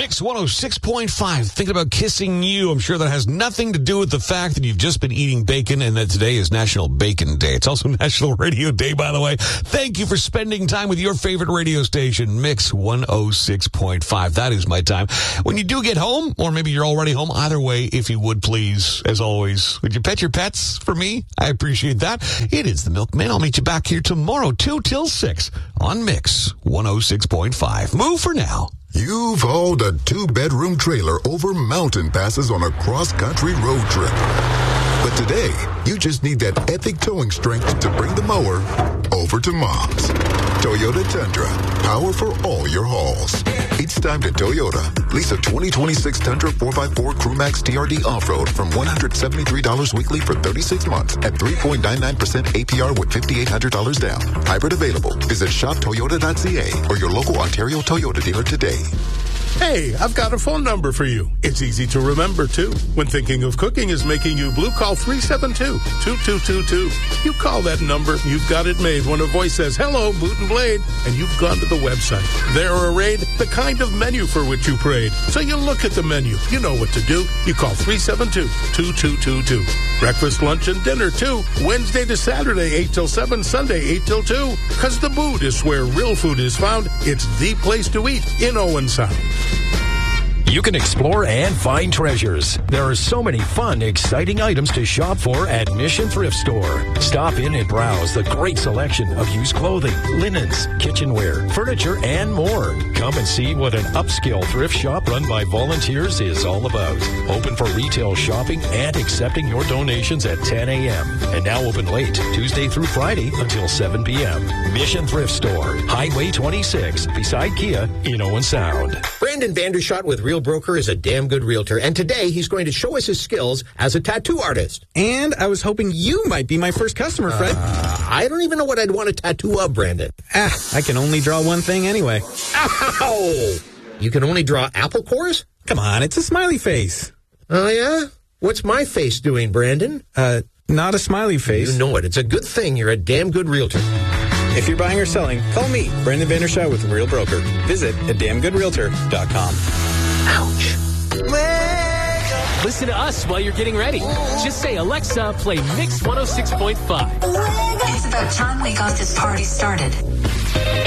Mix 106.5. Thinking about kissing you. I'm sure that has nothing to do with the fact that you've just been eating bacon and that today is National Bacon Day. It's also National Radio Day, by the way. Thank you for spending time with your favorite radio station, Mix 106.5. That is my time. When you do get home, or maybe you're already home, either way, if you would please, as always, would you pet your pets for me? I appreciate that. It is the Milkman. I'll meet you back here tomorrow, 2 till 6 on Mix 106.5. Move for now. You've hauled a 2-bedroom trailer over mountain passes on a cross-country road trip. But today, you just need that epic towing strength to bring the mower over to Mom's. Toyota Tundra, power for all your hauls. It's time to Toyota. Lease a 2026 Tundra 4x4 CrewMax TRD Off-Road from $173 weekly for 36 months at 3.99% APR with $5,800 down. Hybrid available. Visit shoptoyota.ca or your local Ontario Toyota dealer today. Hey, I've got a phone number for you. It's easy to remember, too. When thinking of cooking is making you blue, call 372-2222. You call that number, you've got it made when a voice says, hello, Boot and Blade, and you've gone to the website. There arrayed the kind of menu for which you prayed. So you look at the menu. You know what to do. You call 372-2222. Breakfast, lunch, and dinner, too. Wednesday to Saturday, 8 till 7, Sunday, 8 till 2. Because the Boot is where real food is found. It's the place to eat in Owen Sound. You can explore and find treasures. There are so many fun, exciting items to shop for at Mission Thrift Store. Stop in and browse the great selection of used clothing, linens, kitchenware, furniture, and more. Come and see what an upscale thrift shop run by volunteers is all about. Open for retail shopping and accepting your donations at 10 a.m. And now open late, Tuesday through Friday until 7 p.m. Mission Thrift Store, Highway 26, beside Kia in Owen Sound. Brandon Vandershot with Real Broker is a damn good realtor, and today he's going to show us his skills as a tattoo artist. And I was hoping you might be my first customer, Fred. I don't even know what I'd want a tattoo of, Brandon. I can only draw one thing anyway. Ow! You can only draw apple cores? Come on, it's a smiley face. Oh, yeah? What's my face doing, Brandon? Not a smiley face. You know it. It's a good thing you're a damn good realtor. If you're buying or selling, call me, Brandon Vandershot with Real Broker. Visit damngoodrealtor.com. Ouch. Listen to us while you're getting ready. Just say, Alexa, play Mix 106.5. It's about time we got this party started.